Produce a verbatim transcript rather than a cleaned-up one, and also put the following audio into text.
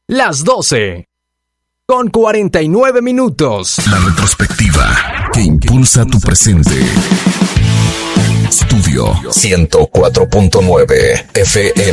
las doce, con cuarenta y nueve minutos. La retrospectiva que impulsa tu presente. Estudio ciento cuatro punto nueve F M.